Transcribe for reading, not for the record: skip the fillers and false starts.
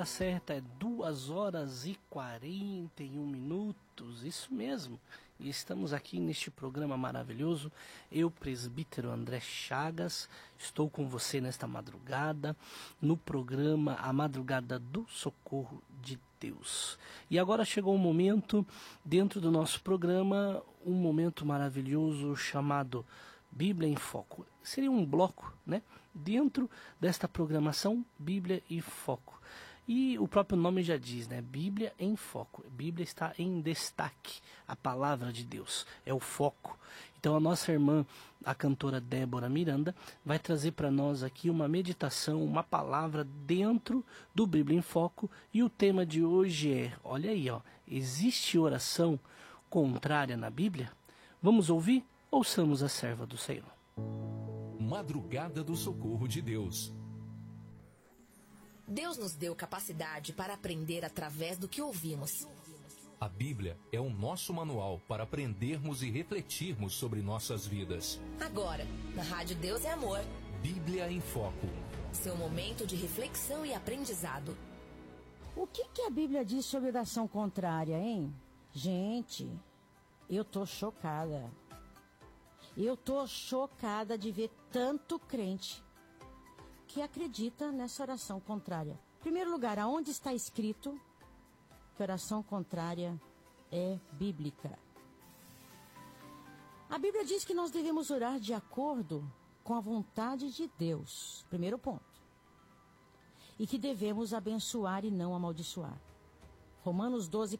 hora certa é 2h41, isso mesmo. E estamos aqui neste programa maravilhoso. Eu, presbítero André Chagas, estou com você nesta madrugada, no programa A Madrugada do Socorro de Deus. E agora chegou um momento, dentro do nosso programa, um momento maravilhoso chamado Bíblia em Foco. Seria um bloco, né? Dentro desta programação, Bíblia em Foco. E o próprio nome já diz, né? Bíblia em Foco. Bíblia está em destaque. A palavra de Deus é o foco. Então a nossa irmã, a cantora Débora Miranda, vai trazer para nós aqui uma meditação, uma palavra dentro do Bíblia em Foco. E o tema de hoje é, olha aí, ó, existe oração contrária na Bíblia? Vamos ouvir? Ouçamos a serva do Senhor. Madrugada do Socorro de Deus. Deus nos deu capacidade para aprender através do que ouvimos. A Bíblia é o nosso manual para aprendermos e refletirmos sobre nossas vidas. Agora, na Rádio Deus é Amor. Bíblia em Foco. Seu momento de reflexão e aprendizado. O que a Bíblia diz sobre oração contrária, hein? Gente, eu tô chocada. Eu tô chocada de ver tanto crente que acredita nessa oração contrária. Em primeiro lugar, aonde está escrito que oração contrária é bíblica? A Bíblia diz que nós devemos orar de acordo com a vontade de Deus. Primeiro ponto. E que devemos abençoar e não amaldiçoar. Romanos 12,